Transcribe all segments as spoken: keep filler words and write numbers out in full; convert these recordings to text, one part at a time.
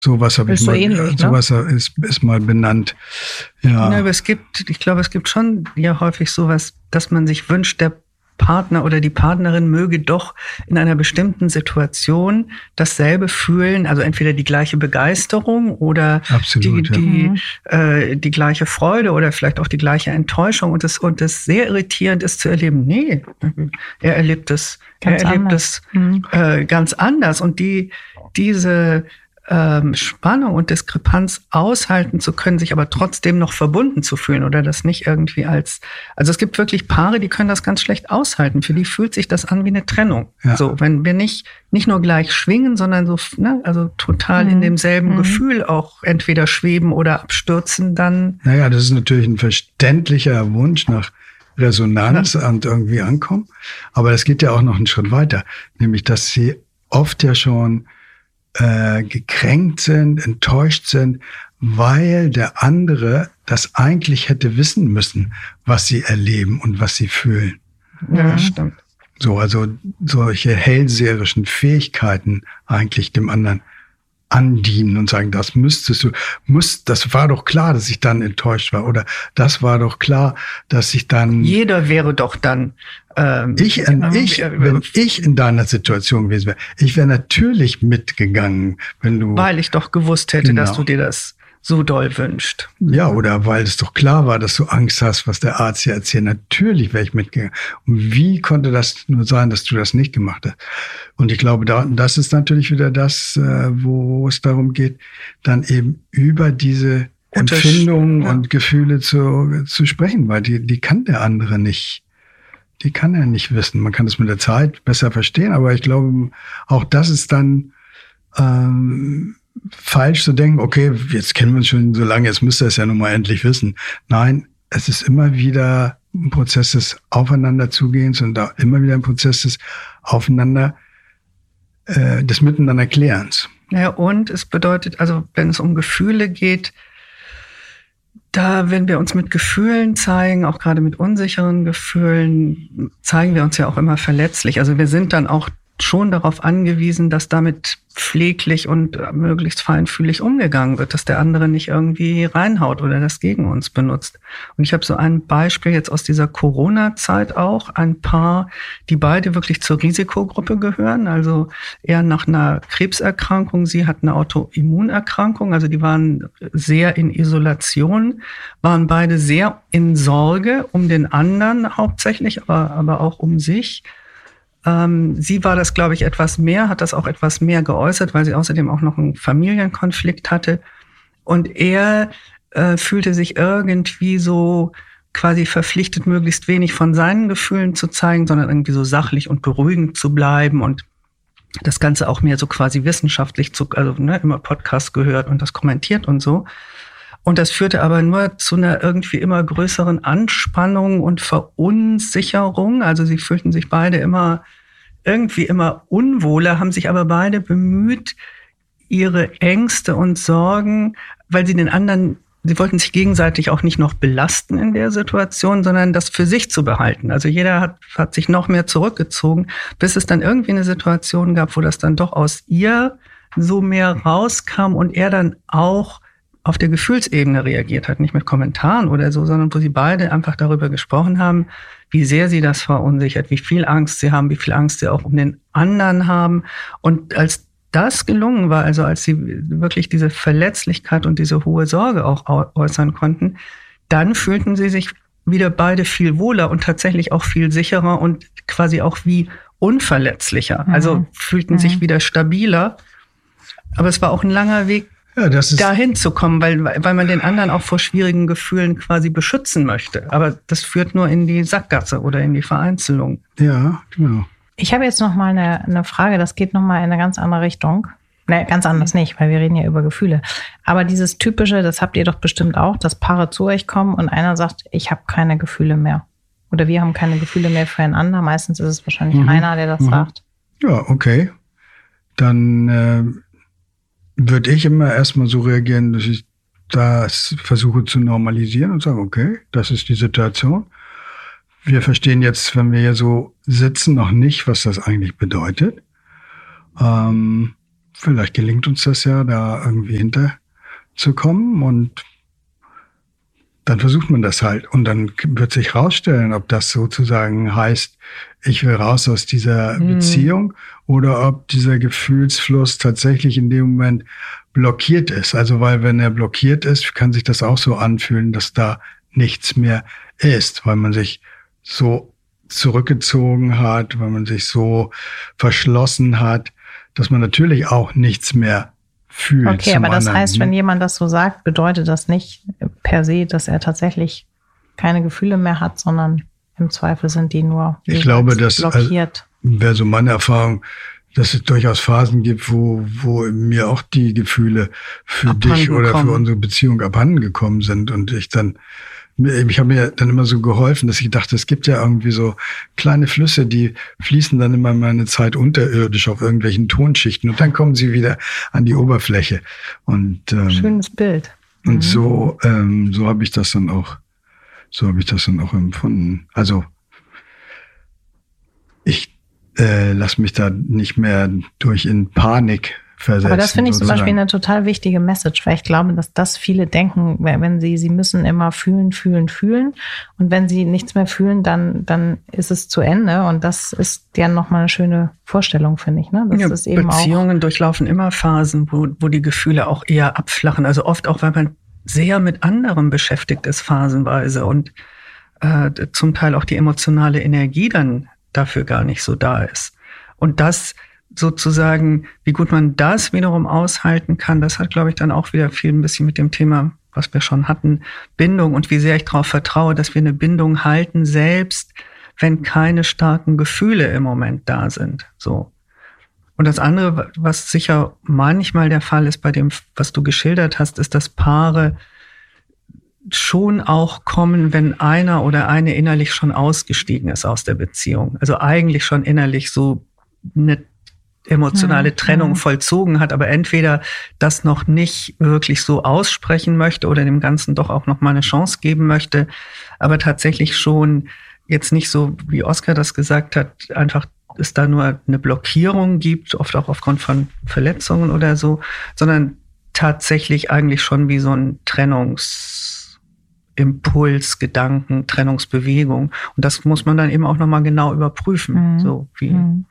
Sowas habe ich so mal, ähnlich, sowas ne? ist, ist mal benannt. Ja. Ja, aber es gibt, ich glaube, es gibt schon ja häufig sowas, dass man sich wünscht, der Partner oder die Partnerin möge doch in einer bestimmten Situation dasselbe fühlen, also entweder die gleiche Begeisterung oder Absolut, die, die, ja. äh, die gleiche Freude oder vielleicht auch die gleiche Enttäuschung. Und das, und das sehr irritierend ist zu erleben, nee, er erlebt es, er Ganz erlebt anders. es Mhm. äh, ganz anders. Und die, diese ähm, Spannung und Diskrepanz aushalten zu können, sich aber trotzdem noch verbunden zu fühlen oder das nicht irgendwie als, also es gibt wirklich Paare, die können das ganz schlecht aushalten. Für die fühlt sich das an wie eine Trennung. Ja. So, wenn wir nicht, nicht nur gleich schwingen, sondern so, ne, also total Mhm. in demselben Mhm. Gefühl auch entweder schweben oder abstürzen, dann. Naja, das ist natürlich ein verständlicher Wunsch nach Resonanz ja. und irgendwie ankommen. Aber es geht ja auch noch einen Schritt weiter, nämlich, dass sie oft ja schon äh, gekränkt sind, enttäuscht sind, weil der andere das eigentlich hätte wissen müssen, was sie erleben und was sie fühlen. Ja, stimmt. So, also solche hellseherischen Fähigkeiten eigentlich dem anderen andienen und sagen, das müsstest du, muss, das war doch klar, dass ich dann enttäuscht war, oder das war doch klar, dass ich dann... Jeder wäre doch dann... Ähm, ich, in, äh, ich, wenn ich in deiner Situation gewesen wäre, ich wäre natürlich mitgegangen, wenn du... Weil ich doch gewusst hätte, genau. dass du dir das so doll wünscht. Ja, oder weil es doch klar war, dass du Angst hast, was der Arzt dir erzählt. Natürlich wäre ich mitgegangen. Und wie konnte das nur sein, dass du das nicht gemacht hast? Und ich glaube, da, das ist natürlich wieder das, wo es darum geht, dann eben über diese Empfindungen ja. und Gefühle zu, zu sprechen, weil die, die kann der andere nicht. Die kann er nicht wissen. Man kann es mit der Zeit besser verstehen, aber ich glaube, auch das ist dann ähm, falsch zu denken, okay, jetzt kennen wir uns schon so lange, jetzt müsste er es ja nun mal endlich wissen. Nein, es ist immer wieder ein Prozess des Aufeinanderzugehens und da immer wieder ein Prozess des Aufeinander, äh, des Miteinanderklärens. Ja, und es bedeutet, also wenn es um Gefühle geht, da, wenn wir uns mit Gefühlen zeigen, auch gerade mit unsicheren Gefühlen, zeigen wir uns ja auch immer verletzlich. Also wir sind dann auch schon darauf angewiesen, dass damit pfleglich und möglichst feinfühlig umgegangen wird, dass der andere nicht irgendwie reinhaut oder das gegen uns benutzt. Und ich habe so ein Beispiel jetzt aus dieser Corona-Zeit auch, ein Paar, die beide wirklich zur Risikogruppe gehören, also er nach einer Krebserkrankung, sie hat eine Autoimmunerkrankung, also die waren sehr in Isolation, waren beide sehr in Sorge um den anderen hauptsächlich, aber, aber auch um sich. Ähm, sie war das, glaube ich, etwas mehr, hat das auch etwas mehr geäußert, weil sie außerdem auch noch einen Familienkonflikt hatte. Und er äh, fühlte sich irgendwie so quasi verpflichtet, möglichst wenig von seinen Gefühlen zu zeigen, sondern irgendwie so sachlich und beruhigend zu bleiben und das Ganze auch mehr so quasi wissenschaftlich zu, also ne, immer Podcast gehört und das kommentiert und so. Und das führte aber nur zu einer irgendwie immer größeren Anspannung und Verunsicherung. Also sie fühlten sich beide immer irgendwie immer unwohler, haben sich aber beide bemüht, ihre Ängste und Sorgen, weil sie den anderen, sie wollten sich gegenseitig auch nicht noch belasten in der Situation, sondern das für sich zu behalten. Also jeder hat, hat sich noch mehr zurückgezogen, bis es dann irgendwie eine Situation gab, wo das dann doch aus ihr so mehr rauskam und er dann auch auf der Gefühlsebene reagiert hat, nicht mit Kommentaren oder so, sondern wo sie beide einfach darüber gesprochen haben, wie sehr sie das verunsichert, wie viel Angst sie haben, wie viel Angst sie auch um den anderen haben. Und als das gelungen war, also als sie wirklich diese Verletzlichkeit und diese hohe Sorge auch äußern konnten, dann fühlten sie sich wieder beide viel wohler und tatsächlich auch viel sicherer und quasi auch wie unverletzlicher. Mhm. Also fühlten mhm. sich wieder stabiler. Aber es war auch ein langer Weg, ja, das ist dahin zu kommen, weil, weil man den anderen auch vor schwierigen Gefühlen quasi beschützen möchte. Aber das führt nur in die Sackgasse oder in die Vereinzelung. Ja, genau. Ich habe jetzt noch mal eine, eine Frage, das geht noch mal in eine ganz andere Richtung. Ne, ganz anders nicht, weil wir reden ja über Gefühle. Aber dieses typische, das habt ihr doch bestimmt auch, dass Paare zu euch kommen und einer sagt, ich habe keine Gefühle mehr. Oder wir haben keine Gefühle mehr füreinander. Meistens ist es wahrscheinlich mhm. einer, der das mhm. sagt. Ja, okay. Dann äh, würde ich immer erstmal so reagieren, dass ich das versuche zu normalisieren und sage, okay, das ist die Situation. Wir verstehen jetzt, wenn wir hier so sitzen, noch nicht, was das eigentlich bedeutet. Ähm, vielleicht gelingt uns das ja, da irgendwie hinterzukommen und dann versucht man das halt und dann wird sich rausstellen, ob das sozusagen heißt, ich will raus aus dieser mhm. Beziehung oder ob dieser Gefühlsfluss tatsächlich in dem Moment blockiert ist. Also weil wenn er blockiert ist, kann sich das auch so anfühlen, dass da nichts mehr ist, weil man sich so zurückgezogen hat, weil man sich so verschlossen hat, dass man natürlich auch nichts mehr fühlt. Okay, aber das heißt, wenn jemand das so sagt, bedeutet das nicht per se, dass er tatsächlich keine Gefühle mehr hat, sondern im Zweifel sind die nur ich glaube, das blockiert. Also, wäre so meine Erfahrung, dass es durchaus Phasen gibt, wo, wo mir auch die Gefühle für abhanden dich oder kommen. Für unsere Beziehung abhanden gekommen sind und ich dann Ich habe mir dann immer so geholfen, dass ich dachte, es gibt ja irgendwie so kleine Flüsse, die fließen dann immer mal eine Zeit unterirdisch auf irgendwelchen Tonschichten und dann kommen sie wieder an die Oberfläche. Und ähm, schönes Bild. Und mhm. so ähm, so habe ich das dann auch so habe ich das dann auch empfunden. Also ich äh, lasse mich da nicht mehr durch in Panik versetzen. Aber das finde ich sozusagen. Zum Beispiel eine total wichtige Message, weil ich glaube, dass das viele denken, wenn sie, sie müssen immer fühlen, fühlen, fühlen. Und wenn sie nichts mehr fühlen, dann, dann ist es zu Ende. Und das ist ja nochmal eine schöne Vorstellung, finde ich. Ne? Das ja, ist eben Beziehungen auch durchlaufen immer Phasen, wo, wo die Gefühle auch eher abflachen. Also oft auch, weil man sehr mit anderem beschäftigt ist, phasenweise. Und äh, zum Teil auch die emotionale Energie dann dafür gar nicht so da ist. Und das sozusagen, wie gut man das wiederum aushalten kann, das hat, glaube ich, dann auch wieder viel ein bisschen mit dem Thema, was wir schon hatten, Bindung und wie sehr ich darauf vertraue, dass wir eine Bindung halten, selbst wenn keine starken Gefühle im Moment da sind. So. Und das andere, was sicher manchmal der Fall ist bei dem, was du geschildert hast, ist, dass Paare schon auch kommen, wenn einer oder eine innerlich schon ausgestiegen ist aus der Beziehung. Also eigentlich schon innerlich so eine emotionale ja, Trennung ja. vollzogen hat, aber entweder das noch nicht wirklich so aussprechen möchte oder dem Ganzen doch auch noch mal eine Chance geben möchte, aber tatsächlich schon jetzt nicht so, wie Oskar das gesagt hat, einfach es da nur eine Blockierung gibt, oft auch aufgrund von Verletzungen oder so, sondern tatsächlich eigentlich schon wie so ein Trennungsimpuls, Gedanken, Trennungsbewegung. Und das muss man dann eben auch noch mal genau überprüfen, mhm. so wie mhm.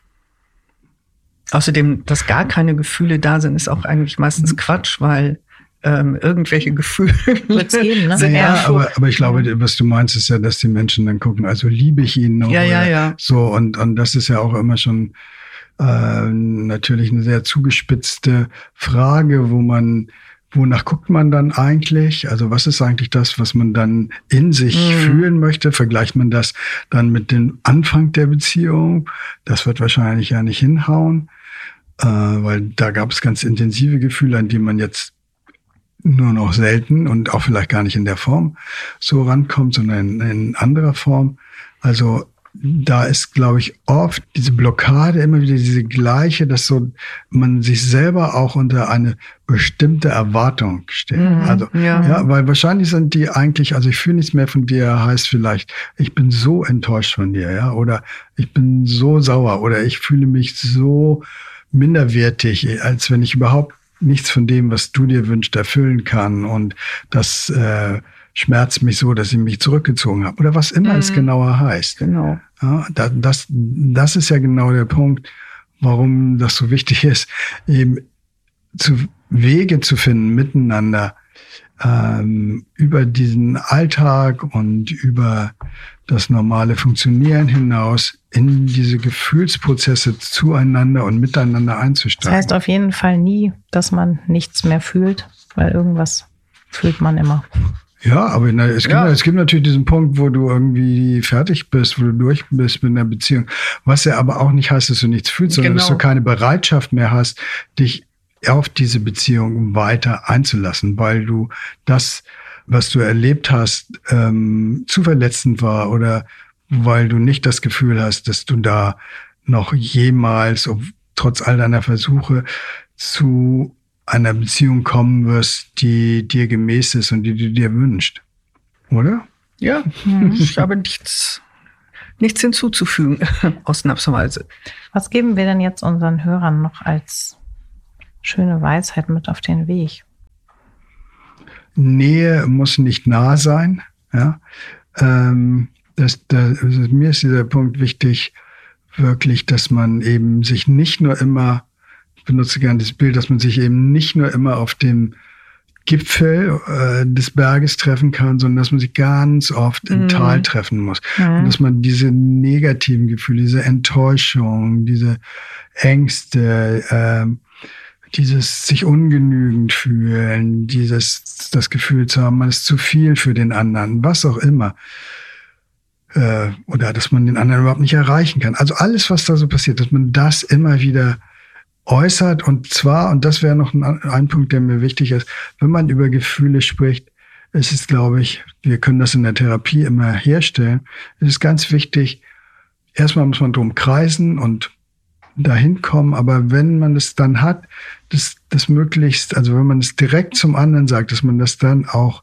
Außerdem, dass gar keine Gefühle da sind, ist auch eigentlich meistens Quatsch, weil ähm, irgendwelche Gefühle geben, ne? sind ja, aber, aber ich glaube, was du meinst, ist ja, dass die Menschen dann gucken, also liebe ich ihn noch? Ja, ja, ja. So, und, und das ist ja auch immer schon äh, natürlich eine sehr zugespitzte Frage, wo man wonach guckt man dann eigentlich? Also was ist eigentlich das, was man dann in sich mhm. fühlen möchte? Vergleicht man das dann mit dem Anfang der Beziehung? Das wird wahrscheinlich ja nicht hinhauen, äh, weil da gab es ganz intensive Gefühle, an die man jetzt nur noch selten und auch vielleicht gar nicht in der Form so rankommt, sondern in, in anderer Form. Also da ist, glaube ich, oft diese Blockade immer wieder diese gleiche, dass so man sich selber auch unter eine bestimmte Erwartung stellt. Mhm, also ja. ja, weil wahrscheinlich sind die eigentlich, also ich fühle nichts mehr von dir, heißt vielleicht, ich bin so enttäuscht von dir, ja, oder ich bin so sauer oder ich fühle mich so minderwertig, als wenn ich überhaupt nichts von dem, was du dir wünschst, erfüllen kann und das äh, schmerzt mich so, dass ich mich zurückgezogen habe. Oder was immer mhm. es genauer heißt. Genau. Ja, das, das ist ja genau der Punkt, warum das so wichtig ist, eben zu Wege zu finden miteinander ähm, über diesen Alltag und über das normale Funktionieren hinaus in diese Gefühlsprozesse zueinander und miteinander einzusteigen. Das heißt auf jeden Fall nie, dass man nichts mehr fühlt, weil irgendwas fühlt man immer. Ja, aber na, es, gibt, ja. es gibt natürlich diesen Punkt, wo du irgendwie fertig bist, wo du durch bist mit einer Beziehung. Was ja aber auch nicht heißt, dass du nichts fühlst, sondern genau. dass du keine Bereitschaft mehr hast, dich auf diese Beziehung weiter einzulassen, weil du das, was du erlebt hast, ähm, zu verletzend war oder weil du nicht das Gefühl hast, dass du da noch jemals, ob, trotz all deiner Versuche, zu einer Beziehung kommen wirst, die dir gemäß ist und die du dir wünschst. Oder? Ja, mhm. ich habe nichts, nichts hinzuzufügen, ausnahmsweise. Was geben wir denn jetzt unseren Hörern noch als schöne Weisheit mit auf den Weg. Nähe muss nicht nah sein. Ja? Ähm, das, das, also mir ist dieser Punkt wichtig, wirklich, dass man eben sich nicht nur immer, ich benutze gerne das Bild, dass man sich eben nicht nur immer auf dem Gipfel äh, des Berges treffen kann, sondern dass man sich ganz oft im mhm. Tal treffen muss. Mhm. Und dass man diese negativen Gefühle, diese Enttäuschung, diese Ängste, äh, dieses sich ungenügend fühlen, dieses das Gefühl zu haben, man ist zu viel für den anderen, was auch immer. Äh, oder dass man den anderen überhaupt nicht erreichen kann. Also alles, was da so passiert, dass man das immer wieder äußert. Und zwar, und das wäre noch ein, ein Punkt, der mir wichtig ist, wenn man über Gefühle spricht, ist es, glaube ich, wir können das in der Therapie immer herstellen, es ist ganz wichtig, erstmal muss man drum kreisen und dahin kommen, aber wenn man es dann hat, das, das möglichst, also wenn man es direkt zum anderen sagt, dass man das dann auch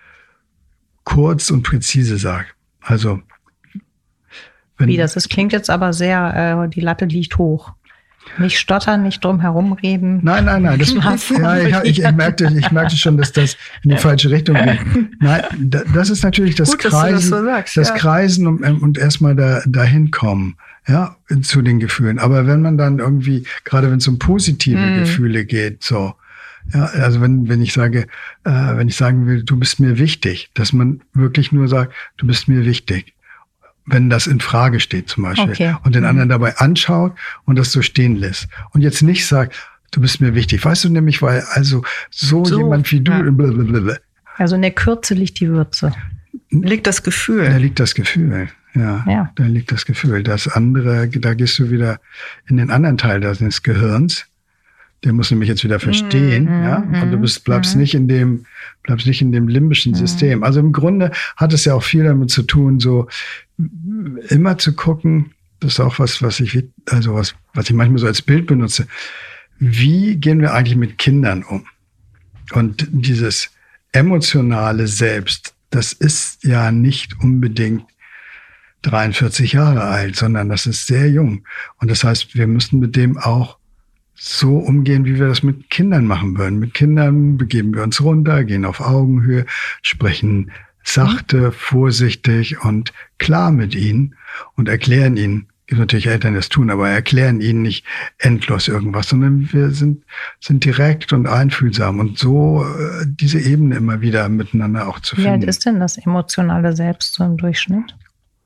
kurz und präzise sagt. Also wenn, wie, das ist, klingt jetzt aber sehr, äh, die Latte liegt hoch. Nicht stottern, nicht drum herum reden. Nein, nein, nein. Das, ja, ich, ich, ich, merkte, ich merkte schon, dass das in die falsche Richtung geht. Nein, das ist natürlich das Gut, Kreisen, das, so sagst, das ja. Kreisen und, und erstmal da, dahin kommen, ja, zu den Gefühlen. Aber wenn man dann irgendwie, gerade wenn es um positive mhm. Gefühle geht, so, ja, also wenn, wenn ich sage, äh, wenn ich sagen will, du bist mir wichtig, dass man wirklich nur sagt, du bist mir wichtig. Wenn das in Frage steht zum Beispiel. Okay. Und den anderen dabei anschaut und das so stehen lässt. Und jetzt nicht sagt, du bist mir wichtig. Weißt du nämlich, weil also so, so jemand wie du... Ja. Blablabla. Also in der Kürze liegt die Würze. Liegt das Gefühl. Da liegt das Gefühl, ja. ja. Da liegt das Gefühl. Das andere, da gehst du wieder in den anderen Teil des Gehirns. Der muss nämlich jetzt wieder verstehen, mm, ja. Und du bist, bleibst mm. nicht in dem, bleibst nicht in dem limbischen mm. System. Also im Grunde hat es ja auch viel damit zu tun, so immer zu gucken. Das ist auch was, was ich, also was, was ich manchmal so als Bild benutze. Wie gehen wir eigentlich mit Kindern um? Und dieses emotionale Selbst, das ist ja nicht unbedingt dreiundvierzig Jahre alt, sondern das ist sehr jung. Und das heißt, wir müssen mit dem auch so umgehen, wie wir das mit Kindern machen würden. Mit Kindern begeben wir uns runter, gehen auf Augenhöhe, sprechen sachte, vorsichtig und klar mit ihnen und erklären ihnen, gibt natürlich Eltern, die das tun, aber erklären ihnen nicht endlos irgendwas, sondern wir sind, sind direkt und einfühlsam und so äh, diese Ebene immer wieder miteinander auch zu finden. Wie alt ist denn das emotionale Selbst so im Durchschnitt?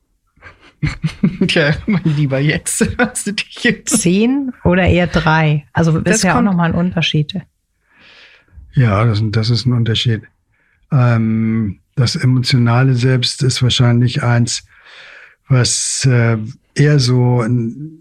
Tja, mein Lieber, jetzt hast du dich jetzt. Zehn oder eher drei? Also das ist ja auch nochmal ein Unterschied. Ja, das, das ist ein Unterschied. Ähm, das emotionale Selbst ist wahrscheinlich eins, was äh, eher so in,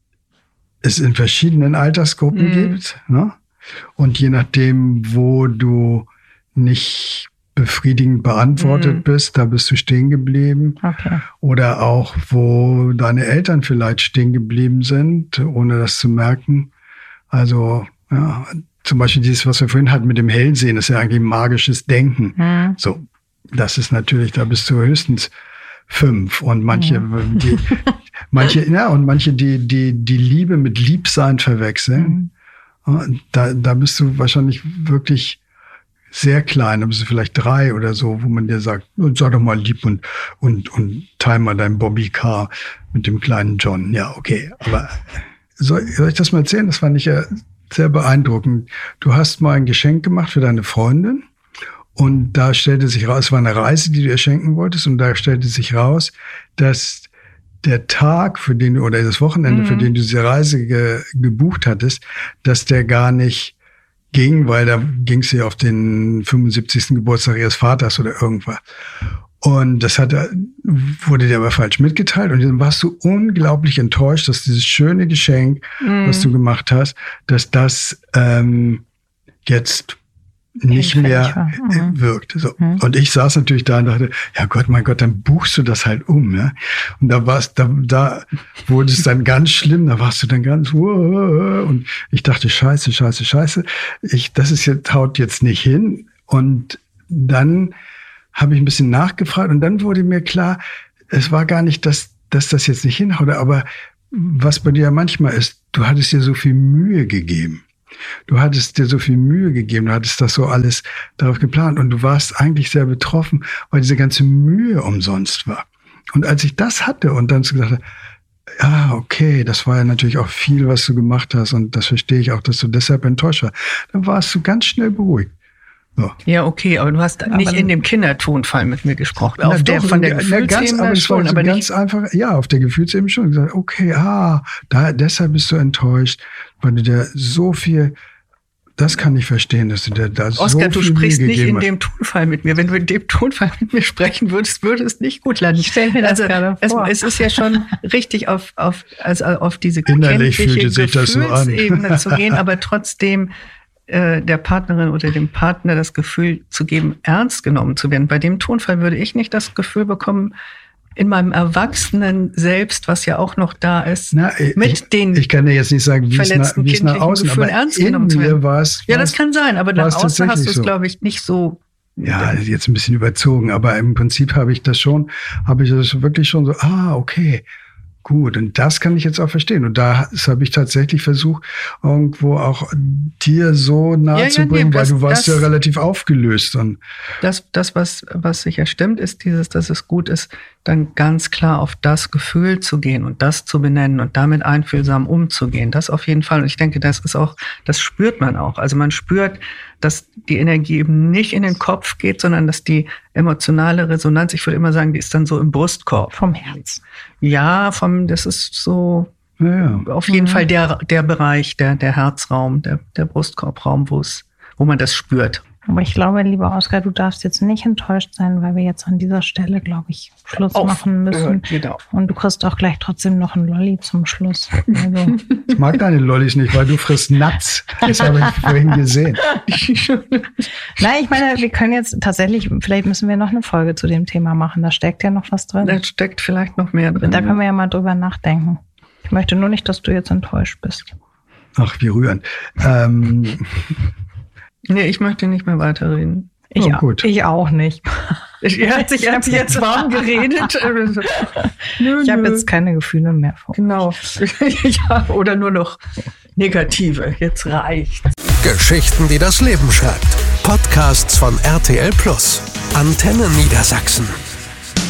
es in verschiedenen Altersgruppen mhm. gibt. Ne? Und je nachdem, wo du nicht befriedigend beantwortet mhm. bist, da bist du stehen geblieben. Okay. Oder auch, wo deine Eltern vielleicht stehen geblieben sind, ohne das zu merken. Also, ja, zum Beispiel dieses, was wir vorhin hatten mit dem Hellsehen, ist ja eigentlich magisches Denken. Mhm. So, das ist natürlich, da bist du höchstens fünf. Und manche, mhm. die, manche, ja, und manche, die, die, die Liebe mit Liebsein verwechseln. Mhm. Da, da bist du wahrscheinlich wirklich sehr klein, da bist du vielleicht drei oder so, wo man dir sagt, sei doch mal lieb und, und, und teil mal dein Bobby-Car mit dem kleinen John. Ja, okay, aber soll, soll ich das mal erzählen? Das fand ich ja sehr beeindruckend. Du hast mal ein Geschenk gemacht für deine Freundin und da stellte sich raus, es war eine Reise, die du ihr schenken wolltest und da stellte sich raus, dass der Tag, für den du, oder das Wochenende, mhm. für den du diese Reise ge, gebucht hattest, dass der gar nicht ging, weil da ging es ja auf den fünfundsiebzigsten Geburtstag ihres Vaters oder irgendwas. Und das hat, wurde dir aber falsch mitgeteilt und dann warst du unglaublich enttäuscht, dass dieses schöne Geschenk, mm. was du gemacht hast, dass das ähm, jetzt nicht mehr mhm. wirkt. So. Mhm. Und ich saß natürlich da und dachte, ja Gott, mein Gott, dann buchst du das halt um. Ja? Und da warst, da, da wurde es dann ganz schlimm, da warst du dann ganz, und ich dachte, scheiße, scheiße, scheiße, ich, das ist jetzt, haut jetzt nicht hin. Und dann habe ich ein bisschen nachgefragt und dann wurde mir klar, es war gar nicht, dass, dass das jetzt nicht hinhaut, aber was bei dir ja manchmal ist, du hattest dir so viel Mühe gegeben. Du hattest dir so viel Mühe gegeben, du hattest das so alles darauf geplant und du warst eigentlich sehr betroffen, weil diese ganze Mühe umsonst war. Und als ich das hatte und dann so gesagt habe, ja, okay, das war ja natürlich auch viel, was du gemacht hast und das verstehe ich auch, dass du deshalb enttäuscht warst, dann warst du ganz schnell beruhigt. So. Ja, okay, aber du hast aber nicht in dem Kindertonfall mit mir gesprochen. Na, auf der, doch, von der na, Gefühlsebene ganz, aber schon, so aber ganz nicht. einfach, ja, auf der Gefühlsebene schon gesagt, okay, ah, da, deshalb bist du enttäuscht, weil du dir so viel, das kann ich verstehen, dass du dir da so Oskar, viel du sprichst Mühe nicht in gegeben dem Tonfall mit mir. Wenn du in dem Tonfall mit mir sprechen würdest, würde es nicht gut landen. Ich stell mir das also, gerade es, vor. es ist ja schon richtig auf, auf, also auf diese Innerlich kindliche fühlte sich das so an. Gefühlsebene zu gehen, aber trotzdem äh, der Partnerin oder dem Partner das Gefühl zu geben, ernst genommen zu werden. Bei dem Tonfall würde ich nicht das Gefühl bekommen, in meinem erwachsenen Selbst, was ja auch noch da ist, Na, mit ich, den ich kann dir jetzt nicht sagen, wie es nach, verletzten wie es nach kindlichen außen, Gefühlen aber ernst in genommen zu mir werden. war es. Ja, war das es- kann sein, aber war nach es außen hast tatsächlich du es, so. glaube ich, nicht so. Ja, jetzt ein bisschen überzogen, aber im Prinzip habe ich das schon, habe ich das wirklich schon so, ah, okay, gut. Und das kann ich jetzt auch verstehen. Und da das habe ich tatsächlich versucht, irgendwo auch dir so nahe Ja, ja, zu nee, bringen, weil das- du warst das- ja relativ aufgelöst. Und Das, das was, was sicher stimmt, ist dieses, dass es gut ist, dann ganz klar auf das Gefühl zu gehen und das zu benennen und damit einfühlsam umzugehen. Das auf jeden Fall. Und ich denke, das ist auch, das spürt man auch. Also man spürt, dass die Energie eben nicht in den Kopf geht, sondern dass die emotionale Resonanz, ich würde immer sagen, die ist dann so im Brustkorb. Vom Herz. Ja, vom, das ist so naja, auf jeden Fall der, der Bereich, der, der Herzraum, der, der Brustkorbraum, wo es, wo man das spürt. Aber ich glaube, lieber Oskar, du darfst jetzt nicht enttäuscht sein, weil wir jetzt an dieser Stelle, glaube ich, Schluss machen müssen. Genau. Und du kriegst auch gleich trotzdem noch einen Lolli zum Schluss. Also, ich mag deine Lollis nicht, weil du frisst Nuts. Das habe ich vorhin gesehen. nein, ich meine, wir können jetzt tatsächlich, vielleicht müssen wir noch eine Folge zu dem Thema machen. Da steckt ja noch was drin. Da steckt vielleicht noch mehr drin. Da können wir ja mal drüber nachdenken. Ich möchte nur nicht, dass du jetzt enttäuscht bist. Ach, wie rührend. Ähm, Nee, ich möchte nicht mehr weiterreden. Ich, Oh, au- gut. ich auch nicht. Ich, ich habe jetzt warm geredet. Nö, Ich habe nö. jetzt keine Gefühle mehr vor. Genau. Ja, oder nur noch negative. Jetzt reicht's. Geschichten, die das Leben schreibt. Podcasts von R T L Plus. Antenne Niedersachsen.